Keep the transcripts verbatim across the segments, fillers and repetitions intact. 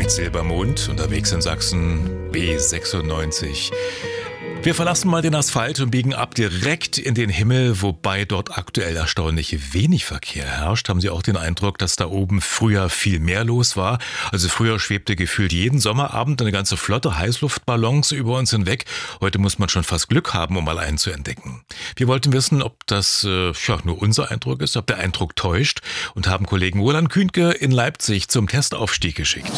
mit Silbermond, unterwegs in Sachsen, B sechsundneunzig. Wir verlassen mal den Asphalt und biegen ab direkt in den Himmel, wobei dort aktuell erstaunlich wenig Verkehr herrscht. Haben Sie auch den Eindruck, dass da oben früher viel mehr los war? Also früher schwebte gefühlt jeden Sommerabend eine ganze Flotte Heißluftballons über uns hinweg. Heute muss man schon fast Glück haben, um mal einen zu entdecken. Wir wollten wissen, ob das äh, ja, nur unser Eindruck ist, ob der Eindruck täuscht, und haben Kollegen Roland Kühnke in Leipzig zum Testaufstieg geschickt.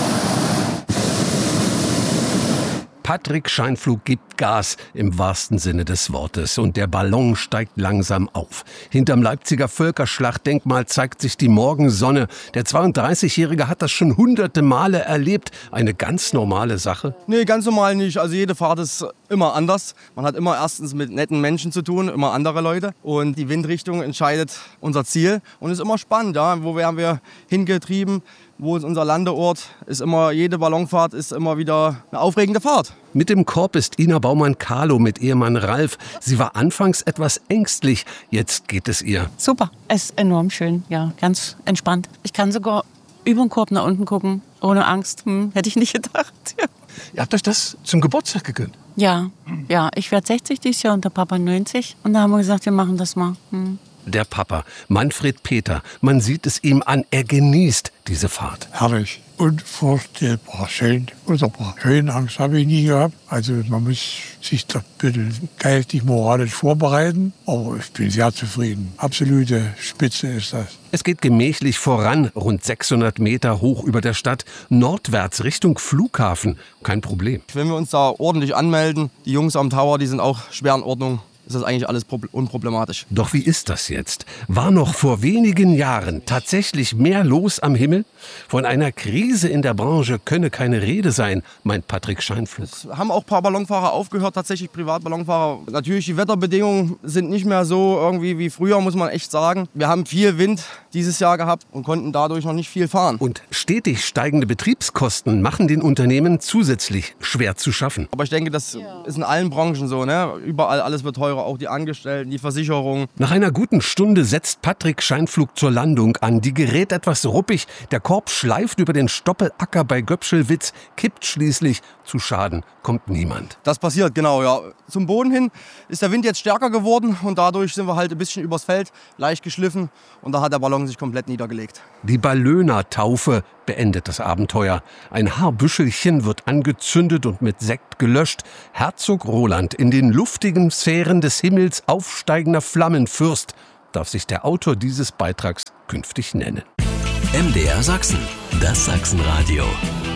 Patrick Scheinpflug gibt Gas im wahrsten Sinne des Wortes und der Ballon steigt langsam auf. Hinterm Leipziger Völkerschlachtdenkmal zeigt sich die Morgensonne. Der zweiunddreißigjährige hat das schon hunderte Male erlebt. Eine ganz normale Sache? Nee, ganz normal nicht. Also jede Fahrt ist immer anders. Man hat immer erstens mit netten Menschen zu tun, immer andere Leute. Und die Windrichtung entscheidet unser Ziel. Und es ist immer spannend, ja. Wo werden wir hingetrieben? Wo ist unser Landeort? Ist immer, jede Ballonfahrt ist immer wieder eine aufregende Fahrt. Mit dem Korb ist Ina Baumann-Kahlo mit Ehemann Ralf. Sie war anfangs etwas ängstlich, jetzt geht es ihr. Super, es ist enorm schön, ja, ganz entspannt. Ich kann sogar über den Korb nach unten gucken, ohne Angst. Hm, hätte ich nicht gedacht. Ja. Ihr habt euch das zum Geburtstag gegönnt? Ja, ja, ich werde sechzig dieses Jahr und der Papa neunzig. Und da haben wir gesagt, wir machen das mal. Hm. Der Papa, Manfred Peter, man sieht es ihm an, er genießt diese Fahrt. Herrlich, unvorstellbar schön, wunderbar. Höhenangst habe ich nie gehabt. Also man muss sich da ein bisschen geistig, moralisch vorbereiten. Aber ich bin sehr zufrieden. Absolute Spitze ist das. Es geht gemächlich voran, rund sechshundert Meter hoch über der Stadt, nordwärts Richtung Flughafen. Kein Problem. Wenn wir uns da ordentlich anmelden, die Jungs am Tower, die sind auch schwer in Ordnung. Ist das eigentlich alles unproblematisch. Doch wie ist das jetzt? War noch vor wenigen Jahren tatsächlich mehr los am Himmel? Von einer Krise in der Branche könne keine Rede sein, meint Patrick Scheinpflug. Es haben auch ein paar Ballonfahrer aufgehört, tatsächlich Privatballonfahrer. Natürlich, die Wetterbedingungen sind nicht mehr so irgendwie wie früher, muss man echt sagen. Wir haben viel Wind dieses Jahr gehabt und konnten dadurch noch nicht viel fahren. Und stetig steigende Betriebskosten machen den Unternehmen zusätzlich schwer zu schaffen. Aber ich denke, das ja. ist in allen Branchen so, ne? Überall alles wird teurer. Auch die Angestellten, die Versicherung. Nach einer guten Stunde setzt Patrick Scheinpflug zur Landung an. Die gerät etwas ruppig. Der Korb schleift über den Stoppelacker bei Göpschelwitz, kippt schließlich. Zu Schaden kommt niemand. Das passiert, genau, ja. Zum Boden hin ist der Wind jetzt stärker geworden und dadurch sind wir halt ein bisschen übers Feld, leicht geschliffen und da hat der Ballon sich komplett niedergelegt. Die Ballöner-Taufe beendet das Abenteuer. Ein Haarbüschelchen wird angezündet und mit Sekt gelöscht. Herzog Roland, in den luftigen Sphären des Himmels aufsteigender Flammenfürst, darf sich der Autor dieses Beitrags künftig nennen. M D R Sachsen, das Sachsenradio.